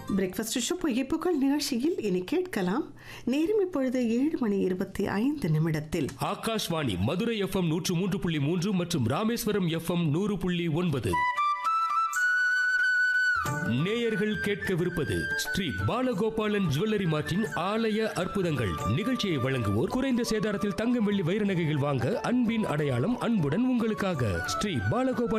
Breakfast show பொய்ப்புகள் நிகழ்ச்சியில் இனி கேட்கலாம். நேரம் இப்பொழுது 7:25 ஆகாஷ்வாணி மதுரை FM 103.3 மற்றும் ராமேஸ்வரம் FM 100.9. நேயர்கள் கேட்கவிருப்பது ஸ்ரீ பாலகோபாலன் ஜுவல்லரி மார்ட்டின் ஆலய அற்புதங்கள். நிகழ்ச்சியை வழங்குவோர் குறைந்த சேதாரத்தில் தங்கம் வெள்ளி வைர நகைகள் வாங்க அன்பின் அடையாளம் அன்புடன் உங்களுக்காக ஸ்ரீ பாலகோபாலன்